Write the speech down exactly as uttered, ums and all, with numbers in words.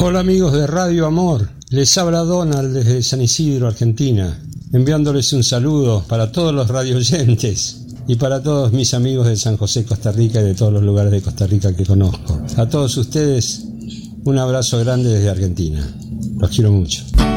Hola amigos de Radio Amor, les habla Donald desde San Isidro, Argentina, enviándoles un saludo para todos los radioyentes y para todos mis amigos de San José, Costa Rica, y de todos los lugares de Costa Rica que conozco. A todos ustedes, un abrazo grande desde Argentina. Los quiero mucho.